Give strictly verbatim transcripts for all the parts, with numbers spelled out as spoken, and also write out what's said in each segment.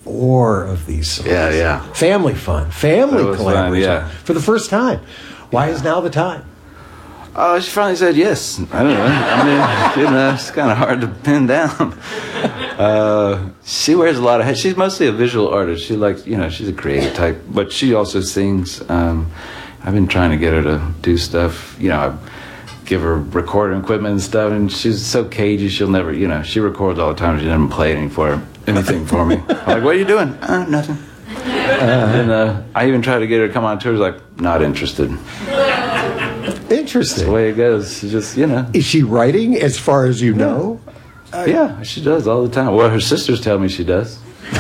four of these songs. Yeah, yeah. Family fun, family collaboration fun, yeah. for the first time. Why yeah. is now the time? Oh, she finally said yes. I don't know. I mean, you know, it's kind of hard to pin down. Uh, she wears a lot of hats. She's mostly a visual artist. She likes, you know, she's a creative type, but she also sings. Um, I've been trying to get her to do stuff. You know, I give her recording equipment and stuff, and she's so cagey. She'll never, you know, she records all the time. She doesn't play anything for anything for me. I'm like, what are you doing? Uh, nothing. Uh, and uh, I even tried to get her to come on tour. She's like, not interested. Interesting. That's the way it goes. She just, you know. Is she writing as far as you know? Uh, yeah, she does all the time. Well, her sisters tell me she does.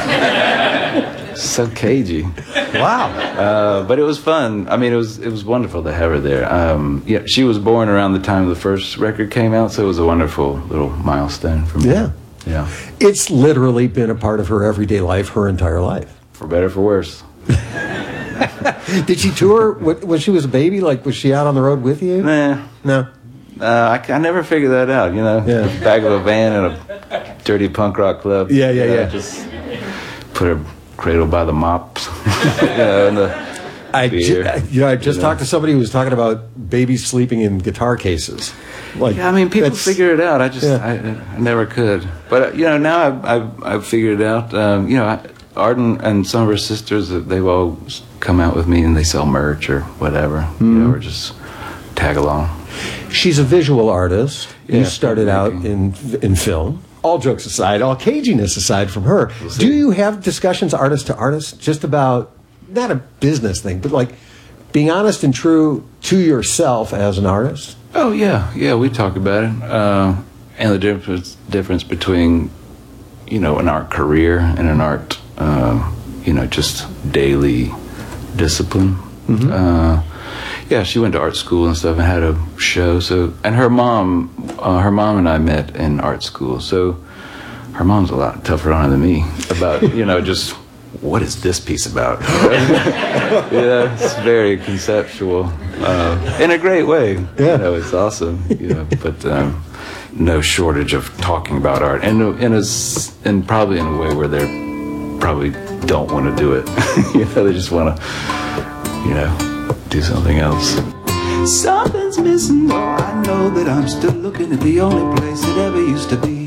So cagey. Wow. Uh, but it was fun. I mean, it was it was wonderful to have her there. Um, yeah, she was born around the time the first record came out, so it was a wonderful little milestone for me. Yeah. Yeah. It's literally been a part of her everyday life her entire life. For better or for worse. Did she tour when she was a baby? Like, was she out on the road with you? Nah. No. Uh, I, I never figued that out, you know. Yeah. Back of a van in a dirty punk rock club. Yeah, yeah, you know, yeah. Just put her cradle by the mops. You know, and the I, ju- beer, you know, I just you know. talked to somebody who was talking about babies sleeping in guitar cases. Like, Yeah, I mean, people that's- figure it out. I just, Yeah. I, I never could. But, uh, you know, now I've, I've, I've figured it out. Um, you know, I, Arden and some of her sisters, uh, they've all come out with me and they sell merch or whatever, Mm-hmm. you know, or just tag along. She's a visual artist. Yeah, you started out in in film. All jokes aside, all caginess aside from her, We'll see. do you have discussions artist to artist just about, not a business thing, but like being honest and true to yourself as an artist? Oh, yeah, yeah, we talk about it. Uh, and the difference, difference between, you know, an art career and an art, uh, you know, just daily discipline. Mm-hmm. Uh, yeah, she went to art school and stuff and had a show. So, and her mom, uh, her mom and I met in art school. So, her mom's a lot tougher on it than me about, you know, just what is this piece about? Yeah, it's very conceptual uh, in a great way. Yeah. You know, it's awesome. You know, but um, no shortage of talking about art, and in a, s- and probably in a way where they probably don't want to do it. You know, they just want to, you know, do something else. Something's missing. Oh, I know that I'm still looking at the only place it ever used to be.